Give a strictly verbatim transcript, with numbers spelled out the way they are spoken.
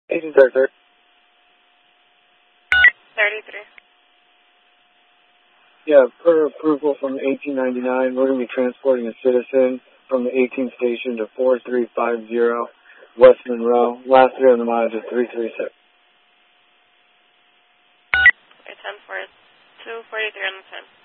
eighteen thirty-three. thirty-three. Yeah, per approval from eighteen ninety-nine, we're going to be transporting a citizen from the eighteenth station to four three five zero West Monroe. Last three on the mileage is three three six. It's ten four, two forty-three on the ten.